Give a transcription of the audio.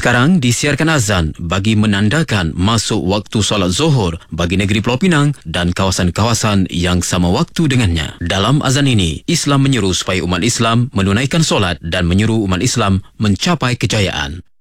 Sekarang disiarkan azan bagi menandakan masuk waktu solat Zuhur bagi negeri Pulau Pinang dan kawasan-kawasan yang sama waktu dengannya. Dalam azan ini, Islam menyeru supaya umat Islam menunaikan solat dan menyuruh umat Islam mencapai kejayaan.